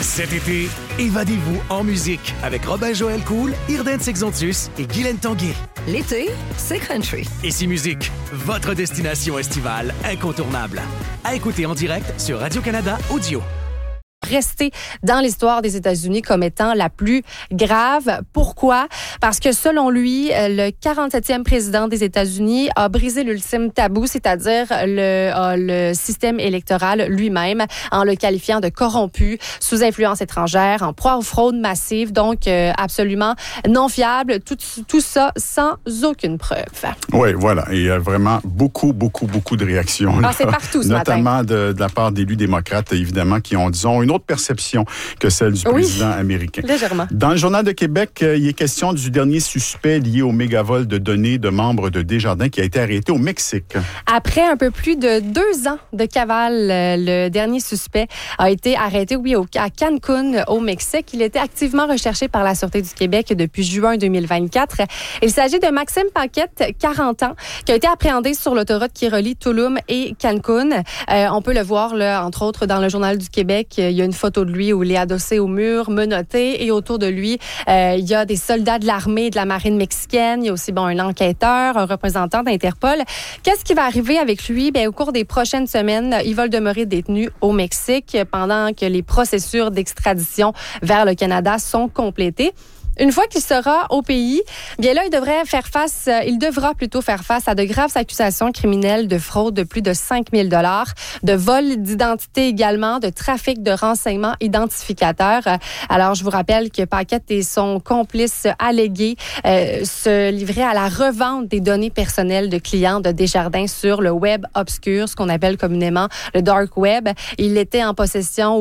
Cet été, évadez-vous en musique avec Robin-Joël Cool, Irden Sexontus et Guylaine Tanguay. L'été, c'est country. Ici Musique, votre destination estivale incontournable. À écouter en direct sur Radio-Canada Audio. Rester dans l'histoire des États-Unis comme étant la plus grave. Pourquoi? Parce que selon lui, le 47e président des États-Unis a brisé l'ultime tabou, c'est-à-dire le système électoral lui-même, en le qualifiant de corrompu, sous influence étrangère, en proie aux fraudes massives, donc absolument non fiable. Tout ça sans aucune preuve. Oui, voilà. Et il y a vraiment beaucoup de réactions. Là, c'est partout ce matin. Notamment de la part d'élus démocrates, évidemment, qui ont, disons, une autre perception que celle du président américain. Légèrement. Dans le Journal de Québec, il est question du dernier suspect lié au mégavol de données de membres de Desjardins qui a été arrêté au Mexique. Après un peu plus de 2 ans de cavale, le dernier suspect a été arrêté, à Cancun, au Mexique. Il était activement recherché par la Sûreté du Québec depuis juin 2024. Il s'agit de Maxime Paquette, 40 ans, qui a été appréhendé sur l'autoroute qui relie Tulum et Cancun. On peut le voir, là, entre autres, dans le Journal du Québec. Il y a une photo de lui où il est adossé au mur, menotté, et autour de lui, il y a des soldats de l'armée et de la marine mexicaine. Il y a aussi un enquêteur, un représentant d'Interpol. Qu'est-ce qui va arriver avec lui? Au cours des prochaines semaines, il va demeurer détenu au Mexique pendant que les procédures d'extradition vers le Canada sont complétées. Une fois qu'il sera au pays, il devra plutôt faire face à de graves accusations criminelles de fraude de plus de 5 000 $, de vol d'identité également, de trafic de renseignements identificateurs. Alors, je vous rappelle que Paquette et son complice allégué se livraient à la revente des données personnelles de clients de Desjardins sur le web obscur, ce qu'on appelle communément le dark web. Ils étaient en possession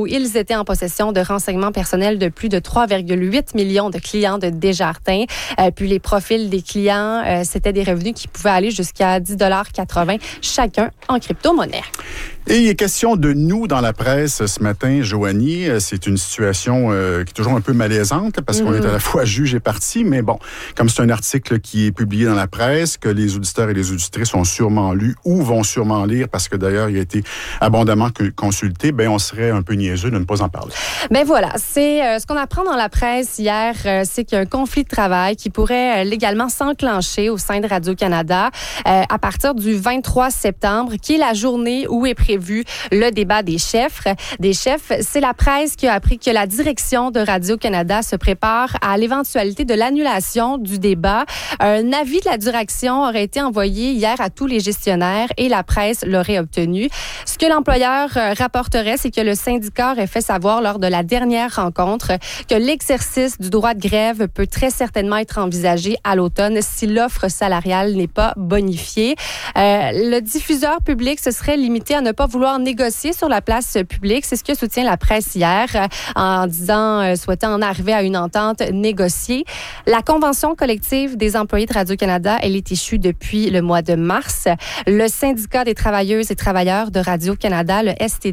de renseignements personnels de plus de 3,8 millions de clients de Desjardins. Puis les profils des clients, c'était des revenus qui pouvaient aller jusqu'à 10,80 $ chacun en crypto-monnaie. Et il est question de nous dans la presse ce matin, Joanie. C'est une situation qui est toujours un peu malaisante parce qu'on est à la fois juge et partie. Mais bon, comme c'est un article qui est publié dans la presse, que les auditeurs et les auditrices ont sûrement lu ou vont sûrement lire parce que d'ailleurs, il a été abondamment consulté, on serait un peu niaiseux de ne pas en parler. Voilà, c'est ce qu'on apprend dans la presse hier, c'est qu'il y a un conflit de travail qui pourrait légalement s'enclencher au sein de Radio-Canada à partir du 23 septembre, qui est la journée où est prévu le débat des chefs. C'est la presse qui a appris que la direction de Radio-Canada se prépare à l'éventualité de l'annulation du débat. Un avis de la direction aurait été envoyé hier à tous les gestionnaires et la presse l'aurait obtenu. Ce que l'employeur rapporterait, c'est que le syndicat aurait fait savoir lors de la dernière rencontre que l'exercice du droit de grève peut très certainement être envisagé à l'automne si l'offre salariale n'est pas bonifiée. Le diffuseur public se serait limité à ne pas vouloir négocier sur la place publique. C'est ce que soutient la presse hier en disant, souhaitant en arriver à une entente négociée. La convention collective des employés de Radio-Canada, elle est issue depuis le mois de mars. Le syndicat des travailleuses et travailleurs de Radio-Canada, le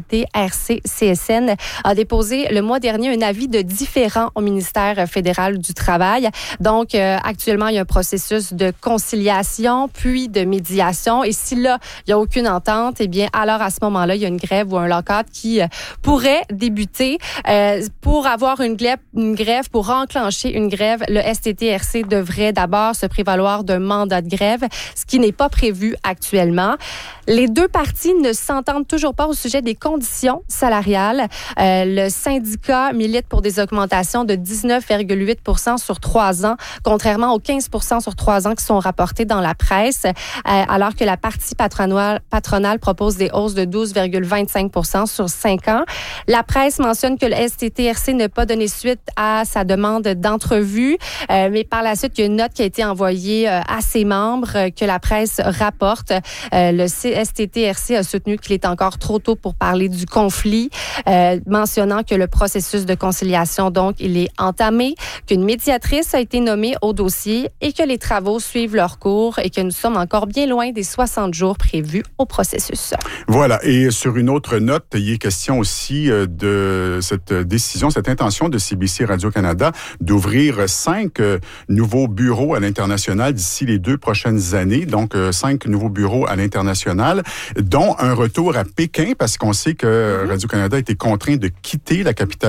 STT-RC-CSN, a déposé le mois dernier un avis de différend au ministère fédéral du Travail. Donc, actuellement, il y a un processus de conciliation, puis de médiation. Et si là, il n'y a aucune entente, alors à ce moment-là, il y a une grève ou un lock-out qui pourrait débuter. Pour avoir une grève, pour enclencher une grève, le STT-RC devrait d'abord se prévaloir d'un mandat de grève, ce qui n'est pas prévu actuellement. Les deux parties ne s'entendent toujours pas au sujet des conditions salariales. Le syndicat milite pour des augmentations de 19,8 % sur 3 ans, contrairement aux 15 % sur 3 ans qui sont rapportés dans la presse, alors que la partie patronale propose des hausses de 12,25 % sur 5 ans. La presse mentionne que le STT-RC n'a pas donné suite à sa demande d'entrevue, mais par la suite, il y a une note qui a été envoyée à ses membres que la presse rapporte. Le STT-RC a soutenu qu'il est encore trop tôt pour parler du conflit, mentionnant que le processus de conciliation, donc, il est entamé, qu'une médiatrice a été nommée au dossier et que les travaux suivent leur cours et que nous sommes encore bien loin des 60 jours prévus au processus. Voilà. Et sur une autre note, il est question aussi de cette décision, cette intention de CBC Radio-Canada d'ouvrir 5 nouveaux bureaux à l'international d'ici les 2 prochaines années. Donc, 5 nouveaux bureaux à l'international, dont un retour à Pékin, parce qu'on sait que Radio-Canada a été contraint de quitter la capitale